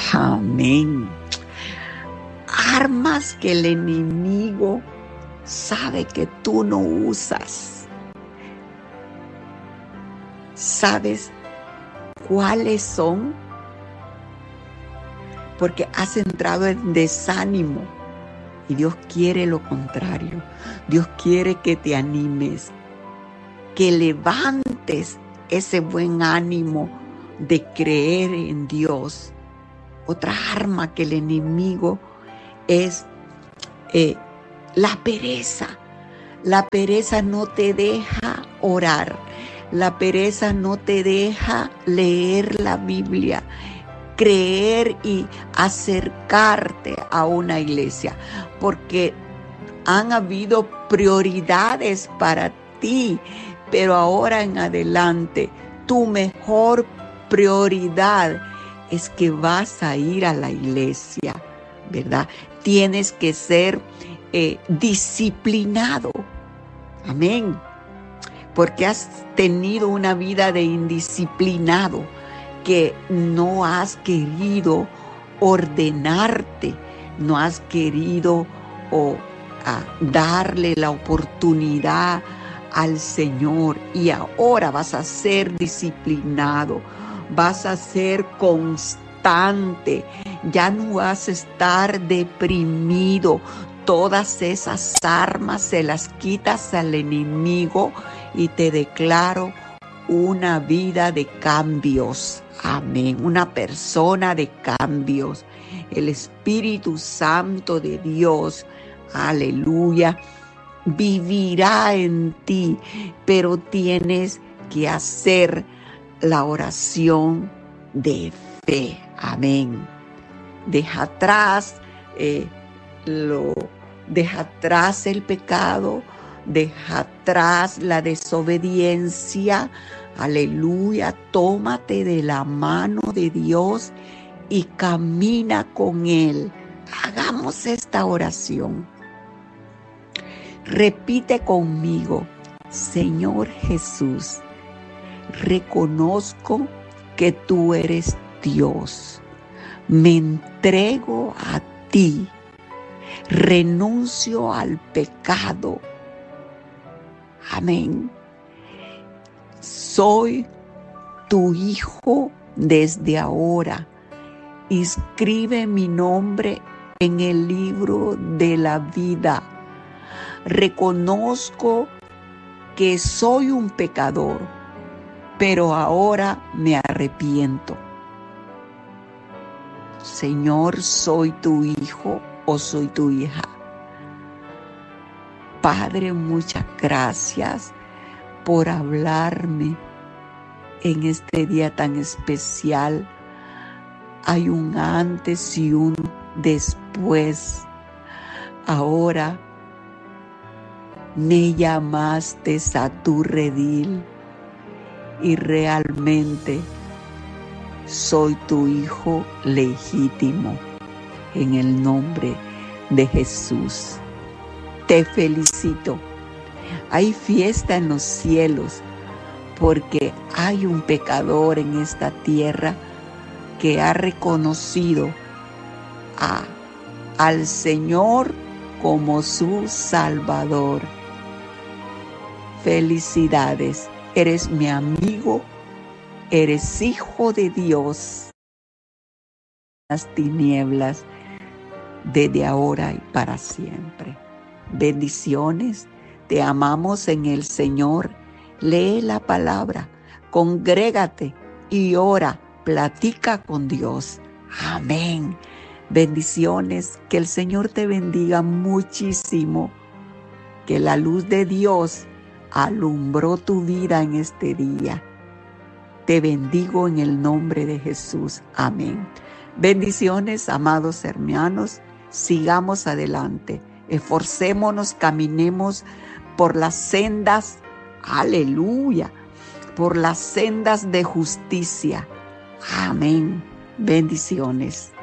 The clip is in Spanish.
Amén. Armas que el enemigo sabe que tú no usas. ¿Sabes cuáles son? Porque has entrado en desánimo y Dios quiere lo contrario. Dios quiere que te animes, que levantes ese buen ánimo de creer en Dios. Otra arma que el enemigo es la pereza. La pereza no te deja orar. La pereza no te deja leer la Biblia, creer y acercarte a una iglesia, porque han habido prioridades para ti, pero ahora en adelante tu mejor prioridad es que vas a ir a la iglesia, ¿verdad? Tienes que ser disciplinado. Amén. Porque has tenido una vida de indisciplinado, que no has querido ordenarte, no has querido darle la oportunidad al Señor, y ahora vas a ser disciplinado, vas a ser constante, ya no vas a estar deprimido. Todas esas armas se las quitas al enemigo y te declaro una vida de cambios. Amén. Una persona de cambios. El Espíritu Santo de Dios, aleluya, vivirá en ti, pero tienes que hacer la oración de fe. Amén. Deja atrás deja atrás el pecado, deja atrás la desobediencia. Aleluya, tómate de la mano de Dios y camina con Él. Hagamos esta oración. Repite conmigo: Señor Jesús, reconozco que tú eres Dios. Me entrego a ti. Renuncio al pecado. Amén. Soy tu hijo desde ahora. Inscribe mi nombre en el libro de la vida. Reconozco que soy un pecador, pero ahora me arrepiento. Señor, soy tu hijo o soy tu hija. Padre, muchas gracias por hablarme en este día tan especial. Hay un antes y un después. Ahora me llamaste a tu redil y realmente soy tu hijo legítimo. En el nombre de Jesús. Te felicito. Hay fiesta en los cielos porque hay un pecador en esta tierra que ha reconocido al Señor como su Salvador. Felicidades. Eres mi amigo. Eres hijo de Dios. Las tinieblas desde ahora y para siempre. Bendiciones. Te amamos en el Señor. Lee la palabra, congrégate y ora, platica con Dios. Amén. Bendiciones. Que el Señor te bendiga muchísimo. Que la luz de Dios alumbró tu vida en este día. Te bendigo en el nombre de Jesús. Amén. Bendiciones, amados hermanos. Sigamos adelante, esforcémonos, caminemos por las sendas, aleluya, por las sendas de justicia. Amén. Bendiciones.